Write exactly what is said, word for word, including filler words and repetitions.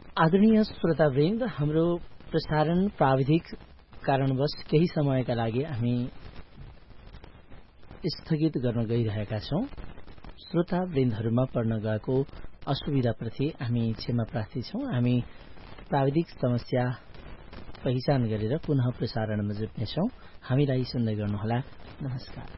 आदरणीय श्रोतावृन्द, हाम्रो प्रसारण प्राविधिक कारणवश केही समयका लागि हामी स्थगित गर्न गइरहेका छौं। श्रोतावृन्दहरूमा पर्न गएको असुविधाप्रति हामी क्षमा प्रार्थी छौं। हामी प्राविधिक समस्या पहिचान गरेर पुनः प्रसारणमा जुट्नेछौं। हामीलाई सुन्दै गर्नुहोला। नमस्कार।